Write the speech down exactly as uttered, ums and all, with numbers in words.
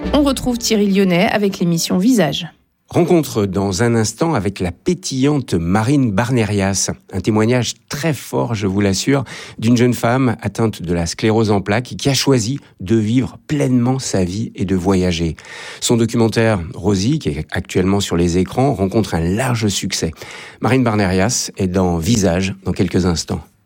On retrouve Thierry Lyonnais avec l'émission Visage. Rencontre dans un instant avec la pétillante Marine Barnerias. Un témoignage très fort, je vous l'assure, d'une jeune femme atteinte de la sclérose en plaques qui a choisi de vivre pleinement sa vie et de voyager. Son documentaire Rosie, qui est actuellement sur les écrans, rencontre un large succès. Marine Barnerias est dans Visage dans quelques instants.